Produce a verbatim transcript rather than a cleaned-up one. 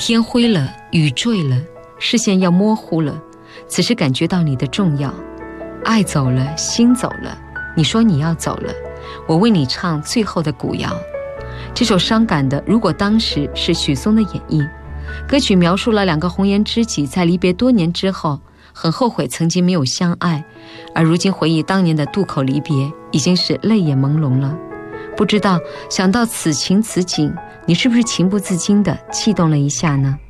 天灰了，雨坠了，视线要模糊了，此时感觉到你的重要。爱走了，心走了，你说你要走了，我为你唱最后的古谣。这首伤感的如果当时是许嵩的演绎，歌曲描述了两个红颜知己在离别多年之后很后悔曾经没有相爱，而如今回忆当年的渡口离别，已经是泪眼朦胧了。不知道想到此情此景，你是不是情不自禁地悸动了一下呢？